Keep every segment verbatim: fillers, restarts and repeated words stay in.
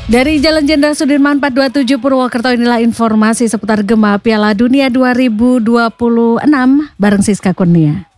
Dari Jalan Jenderal Sudirman empat dua tujuh Purwokerto, inilah informasi seputar Gema Piala Dunia dua ribu dua puluh enam bareng Siska Kurnia.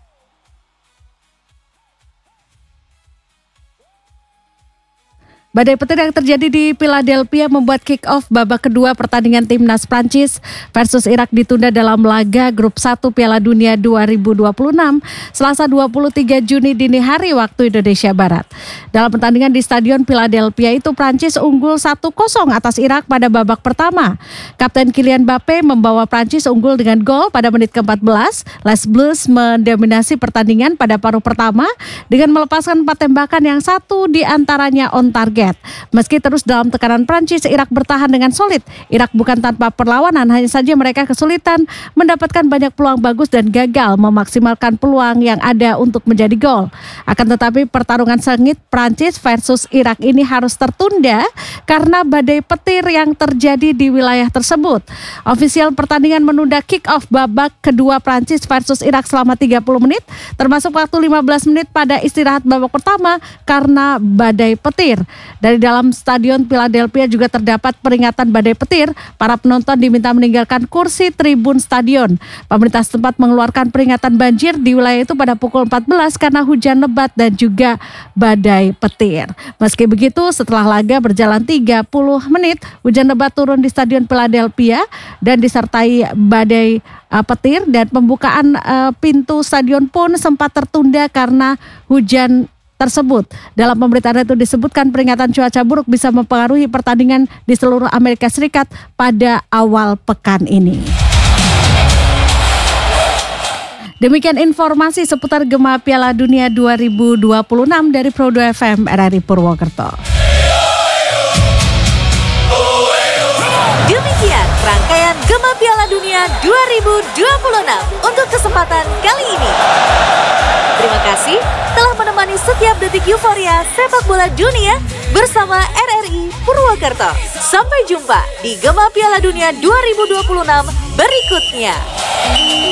Badai petir yang terjadi di Philadelphia membuat kick-off babak kedua pertandingan timnas Prancis versus Irak ditunda dalam laga grup satu Piala Dunia dua ribu dua puluh enam Selasa dua puluh tiga Juni dini hari waktu Indonesia Barat. Dalam pertandingan di Stadion Philadelphia itu, Prancis unggul satu kosong atas Irak pada babak pertama. Kapten Kylian Mbappe membawa Prancis unggul dengan gol pada menit ke-empat belas. Les Bleus mendominasi pertandingan pada paruh pertama dengan melepaskan empat tembakan yang satu diantaranya on target. Meski terus dalam tekanan Prancis, Irak bertahan dengan solid. Irak bukan tanpa perlawanan, hanya saja mereka kesulitan mendapatkan banyak peluang bagus dan gagal memaksimalkan peluang yang ada untuk menjadi gol. Akan tetapi pertarungan sengit Prancis versus Irak ini harus tertunda karena badai petir yang terjadi di wilayah tersebut. Ofisial pertandingan menunda kick-off babak kedua Prancis versus Irak selama tiga puluh menit, termasuk waktu lima belas menit pada istirahat babak pertama karena badai petir. Dari dalam Stadion Philadelphia juga terdapat peringatan badai petir. Para penonton diminta meninggalkan kursi tribun stadion. Pemerintah setempat mengeluarkan peringatan banjir di wilayah itu pada pukul empat belas karena hujan lebat dan juga badai petir. Meski begitu, setelah laga berjalan tiga puluh menit, hujan lebat turun di Stadion Philadelphia dan disertai badai uh, petir, dan pembukaan uh, pintu stadion pun sempat tertunda karena hujan tersebut. Dalam pemberitaan itu disebutkan peringatan cuaca buruk bisa mempengaruhi pertandingan di seluruh Amerika Serikat pada awal pekan ini. Demikian informasi seputar Gema Piala Dunia dua ribu dua puluh enam dari Pro dua F M R R I Purwokerto. Demikian rangkaian Gema Piala Dunia dua ribu dua puluh enam untuk kesempatan kali ini. Terima kasih telah menemani setiap detik euforia sepak bola dunia bersama R R I Purwokerto. Sampai jumpa di Gema Piala Dunia dua ribu dua puluh enam berikutnya.